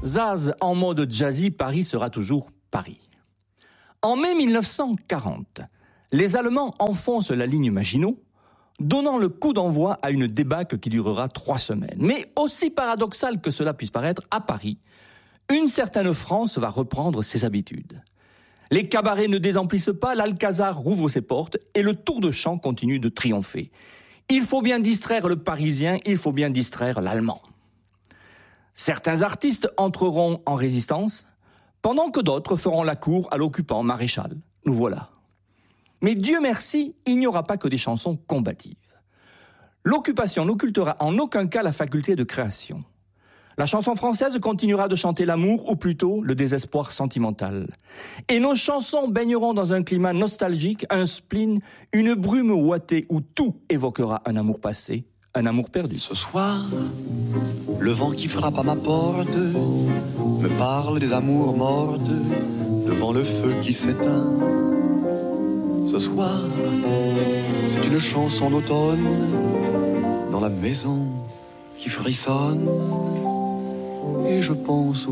Zaz en mode jazzy, Paris sera toujours Paris. En mai 1940, les Allemands enfoncent la ligne Maginot, donnant le coup d'envoi à une débâcle qui durera 3 semaines. Mais aussi paradoxal que cela puisse paraître, à Paris, une certaine France va reprendre ses habitudes. Les cabarets ne désemplissent pas, l'Alcazar rouvre ses portes et le tour de chant continue de triompher. Il faut bien distraire le Parisien, il faut bien distraire l'Allemand. Certains artistes entreront en résistance, pendant que d'autres feront la cour à l'occupant maréchal. Nous voilà. Mais Dieu merci, il n'y aura pas que des chansons combatives. L'occupation n'occultera en aucun cas la faculté de création. La chanson française continuera de chanter l'amour, ou plutôt le désespoir sentimental. Et nos chansons baigneront dans un climat nostalgique, un spleen, une brume ouatée où tout évoquera un amour passé, un amour perdu. Ce soir, le vent qui frappe à ma porte me parle des amours mortes devant le feu qui s'éteint. Ce soir, c'est une chanson d'automne dans la maison qui frissonne et je pense